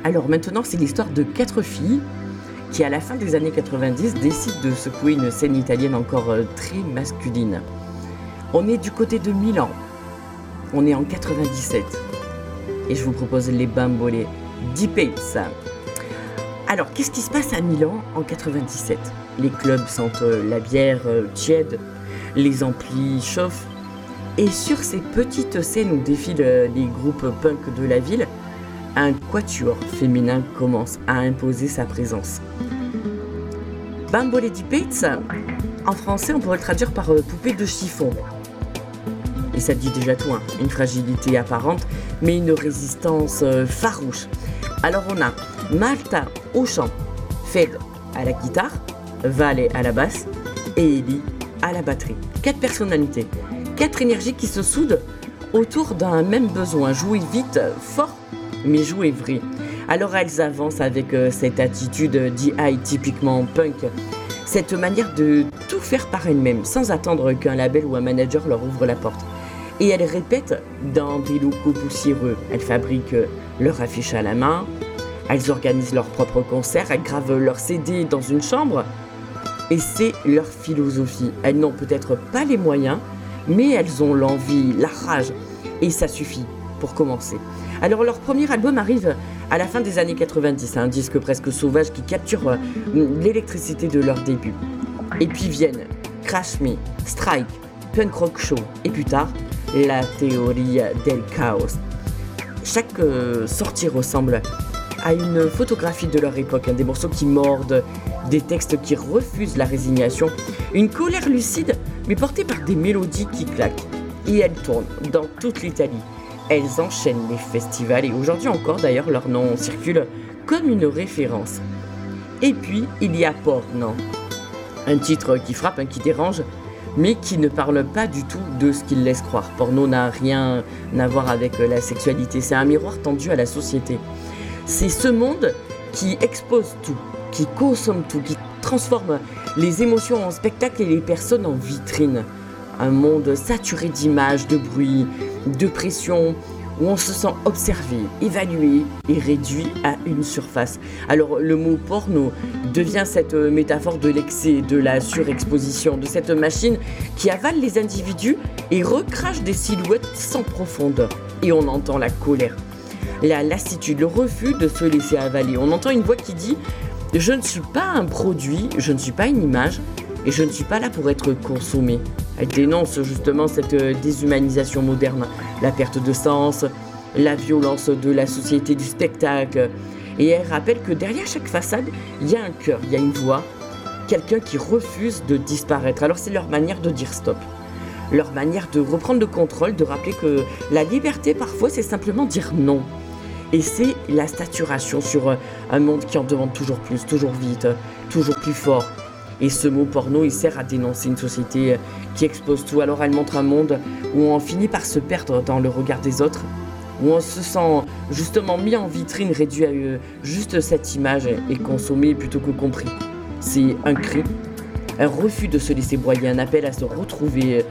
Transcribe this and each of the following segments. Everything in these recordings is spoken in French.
Alors maintenant, c'est l'histoire de 4 filles qui, à la fin des années 90, décident de secouer une scène italienne encore très masculine. On est du côté de Milan. On est en 97. Et je vous propose les Bambole di Pizza. Alors, qu'est-ce qui se passe à Milan en 97 ? Les clubs sentent la bière tiède, les amplis chauffent. Et sur ces petites scènes où défilent les groupes punk de la ville, un quatuor féminin commence à imposer sa présence. Bambole di Pizza, en français, on pourrait le traduire par poupée de chiffon. Et ça dit déjà tout, hein. Une fragilité apparente, mais une résistance farouche. Alors on a Marta au chant, Fed à la guitare, Vale à la basse et Eli à la batterie. 4 personnalités, 4 énergies qui se soudent autour d'un même besoin, jouer vite, fort, mais jouer vrai. Alors elles avancent avec cette attitude DI typiquement punk, cette manière de tout faire par elles-mêmes, sans attendre qu'un label ou un manager leur ouvre la porte. Et elles répètent dans des locaux poussiéreux. Elles fabriquent leurs affiches à la main, elles organisent leurs propres concerts, elles gravent leurs CD dans une chambre. Et c'est leur philosophie. Elles n'ont peut-être pas les moyens, mais elles ont l'envie, la rage. Et ça suffit pour commencer. Alors leur premier album arrive à la fin des années 90, un disque presque sauvage qui capture l'électricité de leur début. Et puis viennent Crash Me, Strike, Punk Rock Show et plus tard, La théorie del chaos. Chaque sortie ressemble à une photographie de leur époque, des morceaux qui mordent, des textes qui refusent la résignation, une colère lucide mais portée par des mélodies qui claquent. Et elles tournent dans toute l'Italie. Elles enchaînent les festivals et aujourd'hui encore d'ailleurs leur nom circule comme une référence. Et puis il y a Porno, un titre qui frappe, qui dérange, mais qui ne parle pas du tout de ce qu'il laisse croire. Porno n'a rien à voir avec la sexualité, c'est un miroir tendu à la société. C'est ce monde qui expose tout, qui consomme tout, qui transforme les émotions en spectacle et les personnes en vitrine. Un monde saturé d'images, de bruit, de pression, où on se sent observé, évalué et réduit à une surface. Alors le mot porno devient cette métaphore de l'excès, de la surexposition, de cette machine qui avale les individus et recrache des silhouettes sans profondeur. Et on entend la colère, la lassitude, le refus de se laisser avaler. On entend une voix qui dit « Je ne suis pas un produit, je ne suis pas une image et je ne suis pas là pour être consommé ». Elle dénonce justement cette déshumanisation moderne, la perte de sens, la violence de la société du spectacle. Et elle rappelle que derrière chaque façade, il y a un cœur, il y a une voix, quelqu'un qui refuse de disparaître. Alors c'est leur manière de dire stop, leur manière de reprendre le contrôle, de rappeler que la liberté parfois c'est simplement dire non. Et c'est la saturation sur un monde qui en demande toujours plus, toujours vite, toujours plus fort. Et ce mot porno, il sert à dénoncer une société qui expose tout. Alors elle montre un monde où on finit par se perdre dans le regard des autres, où on se sent justement mis en vitrine, réduit à juste cette image et consommé plutôt que compris. C'est un cri, un refus de se laisser broyer, un appel à se retrouver,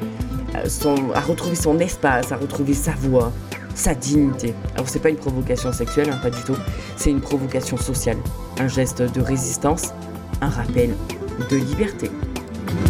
à retrouver son espace, à retrouver sa voix, sa dignité. Alors c'est pas une provocation sexuelle, pas du tout, c'est une provocation sociale, un geste de résistance, un rappel de liberté.